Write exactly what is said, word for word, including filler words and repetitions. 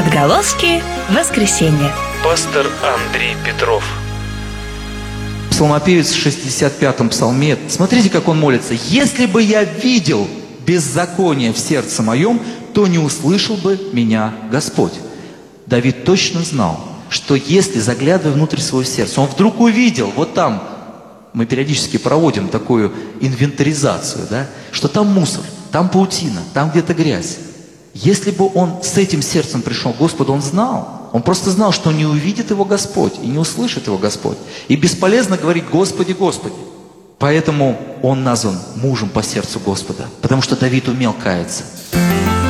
Отголоски воскресенья. Пастор Андрей Петров. Псалмопевец в шестьдесят пятом псалме. Смотрите, как он молится. «Если бы я видел беззаконие в сердце моем, то не услышал бы меня Господь». Давид точно знал, что если, заглядывая внутрь своего сердца, он вдруг увидел, вот там, мы периодически проводим такую инвентаризацию, да, что там мусор, там паутина, там где-то грязь. Если бы он с этим сердцем пришел к Господу, он знал, он просто знал, что не увидит его Господь и не услышит его Господь. И бесполезно говорить «Господи, Господи». Поэтому он назван мужем по сердцу Господа, потому что Давид умел каяться.